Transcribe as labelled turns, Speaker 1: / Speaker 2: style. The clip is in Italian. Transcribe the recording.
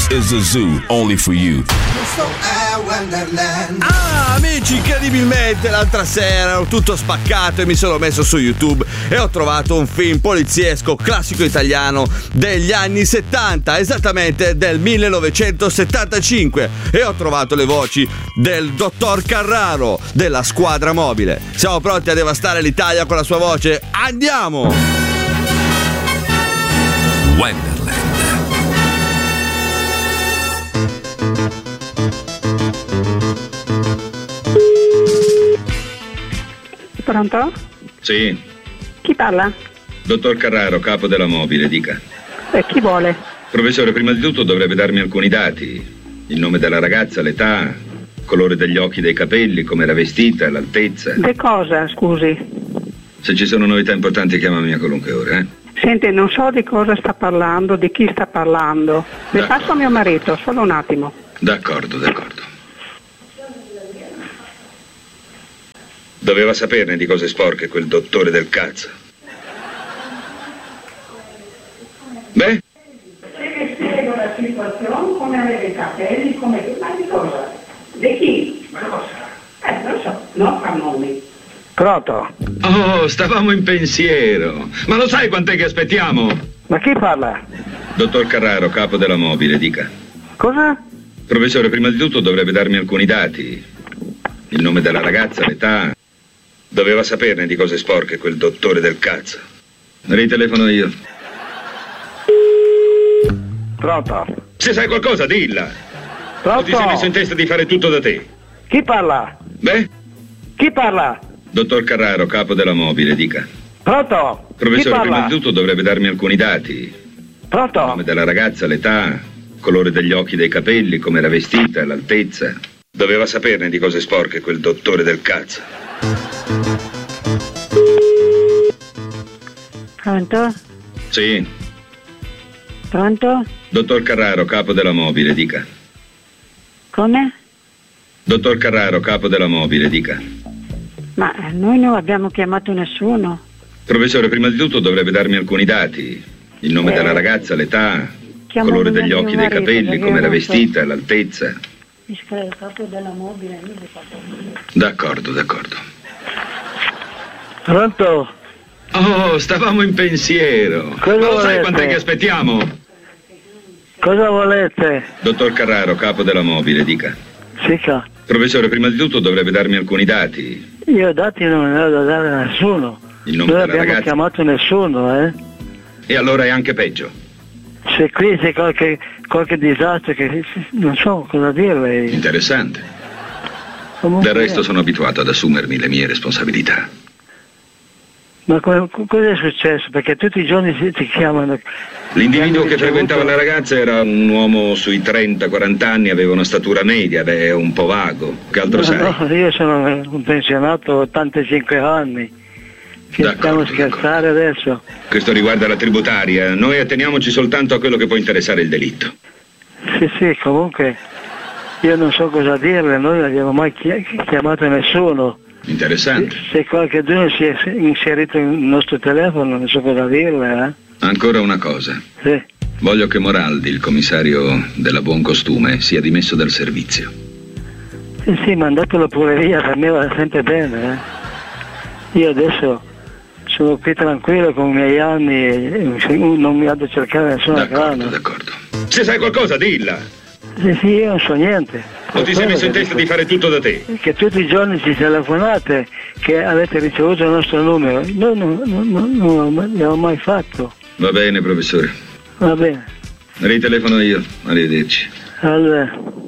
Speaker 1: is a zoo only for you.
Speaker 2: Ah, amici, incredibilmente l'altra sera ero tutto spaccato e mi sono messo su YouTube e ho trovato un film poliziesco classico italiano degli anni 70, esattamente del 1975, e ho trovato le voci del dottor Carraro della Squadra Mobile. Siamo pronti a devastare l'Italia con la sua voce? Andiamo!
Speaker 1: Wonderland.
Speaker 3: Pronto?
Speaker 4: Sì,
Speaker 3: Chi parla?
Speaker 4: dottor Carraro, capo della Mobile, dica.
Speaker 3: Chi vuole?
Speaker 4: Professore, prima di tutto dovrebbe darmi alcuni dati. Il nome della ragazza, l'età, il colore degli occhi, dei capelli, come era vestita, l'altezza.
Speaker 3: Che cosa, scusi?
Speaker 4: Se ci sono novità importanti chiamami a qualunque ora, eh?
Speaker 3: Sente, non so di cosa sta parlando, di chi sta parlando. Le
Speaker 4: D'accordo.
Speaker 3: passo a mio marito, solo un attimo.
Speaker 4: D'accordo. Doveva saperne di cose sporche quel dottore del cazzo. Beh?
Speaker 3: Se vi spiego la situazione, come avere i capelli, come... Ma di cosa? Di chi? Ma lo sa. Non so, non fa nomi.
Speaker 5: Pronto?
Speaker 4: Oh, stavamo in pensiero. Ma lo sai quant'è che aspettiamo?
Speaker 5: Ma chi parla?
Speaker 4: Dottor Carraro, capo della Mobile, dica.
Speaker 5: Cosa?
Speaker 4: Professore, prima di tutto dovrebbe darmi alcuni dati. Il nome della ragazza, l'età. Doveva saperne di cose sporche quel dottore del cazzo. Ritelefono io.
Speaker 5: Pronto?
Speaker 4: Se sai qualcosa, dilla. O ti sei
Speaker 5: Pronto?
Speaker 4: messo in testa di fare tutto da te?
Speaker 5: Chi parla?
Speaker 4: Beh?
Speaker 5: Chi parla?
Speaker 4: Dottor Carraro, capo della Mobile, dica.
Speaker 5: Pronto? Chi
Speaker 4: Professore, prima
Speaker 5: parla?
Speaker 4: di tutto dovrebbe darmi alcuni dati. Il
Speaker 5: Pronto?
Speaker 4: nome della ragazza, l'età, il colore degli occhi, dei capelli, come era vestita, l'altezza. Doveva saperne di cose sporche quel dottore del cazzo.
Speaker 3: Pronto?
Speaker 4: Sì.
Speaker 3: Pronto?
Speaker 4: Dottor Carraro, capo della Mobile, dica.
Speaker 3: Come?
Speaker 4: Dottor Carraro, capo della Mobile, dica.
Speaker 3: Ma noi non abbiamo chiamato nessuno.
Speaker 4: Professore, prima di tutto dovrebbe darmi alcuni dati. Il nome della ragazza, l'età, il
Speaker 3: Chiamo
Speaker 4: colore
Speaker 3: mio
Speaker 4: degli occhi, dei
Speaker 3: marito,
Speaker 4: capelli,
Speaker 3: perché
Speaker 4: come era
Speaker 3: non so.
Speaker 4: vestita, l'altezza.
Speaker 3: Mi scrive il capo della mobile.
Speaker 4: D'accordo.
Speaker 5: Pronto?
Speaker 4: Oh, stavamo in pensiero.
Speaker 5: Cosa
Speaker 4: Ma lo sai
Speaker 5: volete?
Speaker 4: quant'è che aspettiamo?
Speaker 5: Cosa volete?
Speaker 4: Dottor Carraro, capo della Mobile, dica.
Speaker 5: Sica,
Speaker 4: Professore, prima di tutto dovrebbe darmi alcuni dati.
Speaker 5: io dati non ne ho da dare a nessuno.
Speaker 4: Il nome
Speaker 5: Noi
Speaker 4: della
Speaker 5: abbiamo
Speaker 4: ragazza.
Speaker 5: chiamato nessuno, eh?
Speaker 4: E allora è anche peggio.
Speaker 5: Se qui c'è qualche disastro che non so cosa dirle.
Speaker 4: Interessante.
Speaker 5: Comunque,
Speaker 4: Del resto sono abituato ad assumermi le mie responsabilità.
Speaker 5: Ma cosa è successo? Perché tutti i giorni ti chiamano.
Speaker 4: L'individuo che
Speaker 5: Hanno
Speaker 4: frequentava
Speaker 5: ricevuto-
Speaker 4: la ragazza era un uomo sui 30-40 anni, aveva una statura media, beh, è un po' vago. Che altro sai?
Speaker 5: No, io sono un pensionato, ho 85 anni. Che
Speaker 4: D'accordo,
Speaker 5: stiamo a scherzare adesso?
Speaker 4: Questo riguarda la tributaria. Noi atteniamoci soltanto a quello che può interessare il delitto.
Speaker 5: Sì, comunque io non so cosa dirle, noi non abbiamo mai chiamato nessuno.
Speaker 4: Interessante.
Speaker 5: Se qualcuno si è inserito nel nostro telefono non so cosa dirle,
Speaker 4: Ancora una cosa.
Speaker 5: Sì.
Speaker 4: Voglio che Moraldi, il commissario della Buon Costume, sia dimesso dal servizio.
Speaker 5: Sì, mandatelo pure via, per me va sempre bene, Io adesso sono qui tranquillo con i miei anni e non mi vado a cercare nessuna grana.
Speaker 4: D'accordo. Se sai qualcosa, dilla.
Speaker 5: Sì, io non so niente.
Speaker 4: O ti sei messo in testa di fare tutto da te?
Speaker 5: Che tutti i giorni ci telefonate che avete ricevuto il nostro numero. Noi non l'abbiamo mai fatto.
Speaker 4: Va bene, professore.
Speaker 5: Va bene.
Speaker 4: Ritelefono io. Arrivederci.
Speaker 5: Allora.